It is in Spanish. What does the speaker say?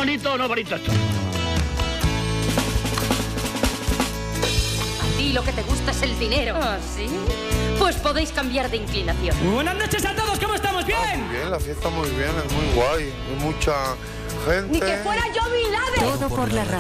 bonito o no bonito esto? A ti lo que te gusta es el dinero. ¿Ah, sí? Pues podéis cambiar de inclinación. Muy buenas noches a todos, ¿cómo estamos? ¿Bien? Muy bien, la fiesta muy bien, es muy guay. Hay mucha gente. Ni que fuera yo Bin Laden. Todo por la radio.